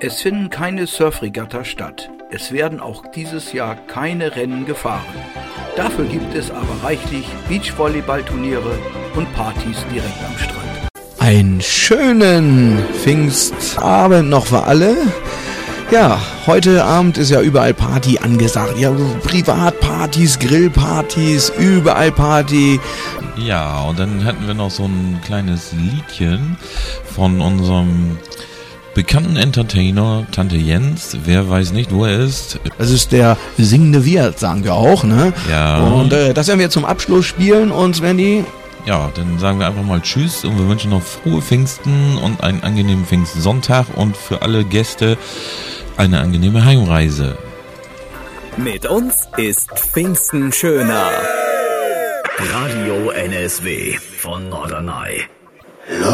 Es finden keine Surfregatta statt. Es werden auch dieses Jahr keine Rennen gefahren. Dafür gibt es aber reichlich Beachvolleyballturniere und Partys direkt am Strand. Einen schönen Pfingstabend noch für alle. Ja, heute Abend ist ja überall Party angesagt. Ja, Privatpartys, Grillpartys, überall Party. Ja, und dann hätten wir noch so ein kleines Liedchen von unserem bekannten Entertainer, Tante Jens. Wer weiß nicht, wo er ist. Das ist der singende Wirt, sagen wir auch, ne? Ja. Und das werden wir zum Abschluss spielen und Svenny... Ja, dann sagen wir einfach mal Tschüss und wir wünschen noch frohe Pfingsten und einen angenehmen Pfingstsonntag und für alle Gäste eine angenehme Heimreise. Mit uns ist Pfingsten schöner. Radio NSW von Norderney.